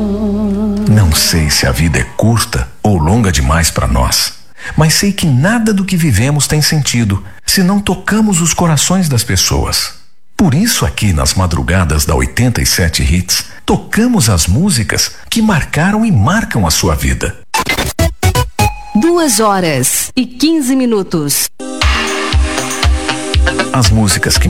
Não sei se a vida é curta ou longa demais para nós, mas sei que nada do que vivemos tem sentido se não tocamos os corações das pessoas. Por isso, aqui nas madrugadas da 87 Hits, tocamos as músicas que marcaram e marcam a sua vida. 2h15. As músicas que